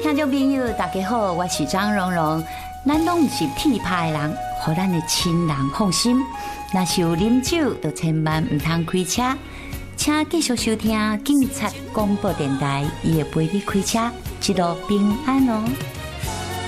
听众朋友，大家好，我是张蓉蓉。咱拢毋是铁牌的人，互咱的亲人放心。若是有啉酒，就千万毋通开车。请继续收听警察广播电台，伊会陪你开车，一路平安哦。